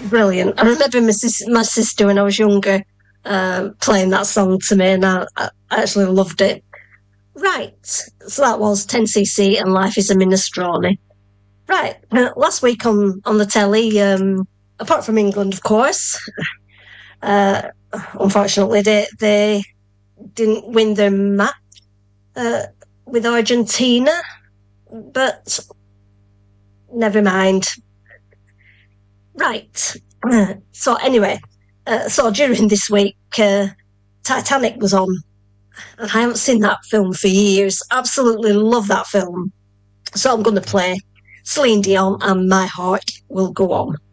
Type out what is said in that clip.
Brilliant. I remember my sister when I was younger playing that song to me, and I actually loved it. Right, so that was 10cc and Life is a Minestrone. Right, last week on the telly, apart from England, of course, uh, unfortunately they didn't win their match uh, with Argentina, but never mind. Right. So anyway, so during this week, Titanic was on, and I haven't seen that film for years. Absolutely love that film. So I'm going to play Celine Dion and My Heart Will Go On.